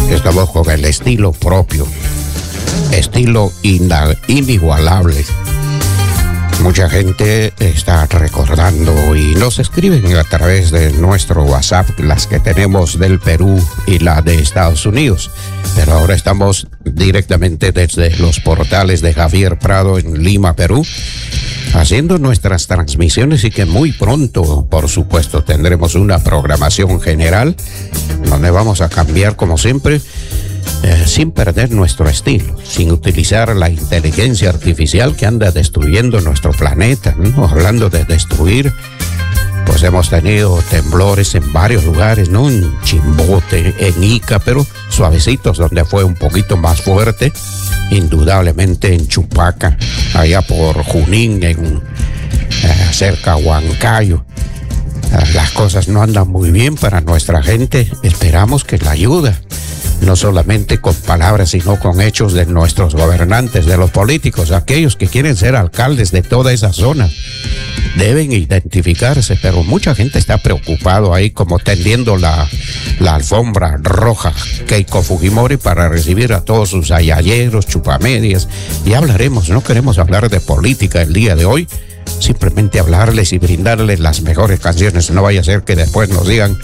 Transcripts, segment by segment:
Estamos con el estilo propio, estilo inigualable. Mucha gente está recordando y nos escriben a través de nuestro WhatsApp, las que tenemos del Perú y la de Estados Unidos. Pero ahora estamos directamente desde los portales de Javier Prado en Lima, Perú, haciendo nuestras transmisiones, y que muy pronto, por supuesto, tendremos una programación general donde vamos a cambiar, como siempre, sin perder nuestro estilo, sin utilizar la inteligencia artificial que anda destruyendo nuestro planeta, ¿no? Hablando de destruir, pues hemos tenido temblores en varios lugares, ¿no? En Chimbote, en Ica, pero suavecitos, donde fue un poquito más fuerte, indudablemente en Chupaca, allá por Junín, cerca a Huancayo. Las cosas no andan muy bien para nuestra gente. Esperamos que la ayuda, no solamente con palabras, sino con hechos de nuestros gobernantes, de los políticos, aquellos que quieren ser alcaldes de toda esa zona, deben identificarse. Pero mucha gente está preocupado ahí, como tendiendo la alfombra roja Keiko Fujimori para recibir a todos sus ayayeros, chupamedias. Y hablaremos, no queremos hablar de política el día de hoy, simplemente hablarles y brindarles las mejores canciones. No vaya a ser que después nos digan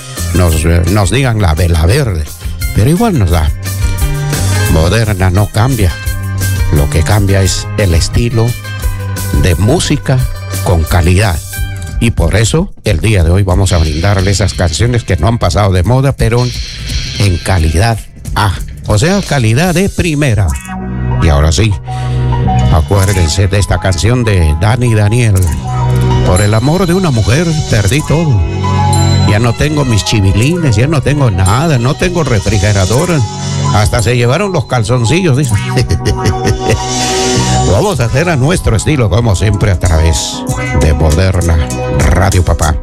la vela verde. Pero igual nos da. Moderna no cambia. Lo que cambia es el estilo de música con calidad. Y por eso el día de hoy vamos a brindarle esas canciones que no han pasado de moda, pero en calidad A. O sea, calidad de primera. Y ahora sí, acuérdense de esta canción de Dani Daniel. Por el amor de una mujer perdí todo. Ya no tengo mis chivilines, ya no tengo nada, no tengo refrigerador. Hasta se llevaron los calzoncillos, dice. Vamos a hacer a nuestro estilo, como siempre, a través de Moderna Radio Papá.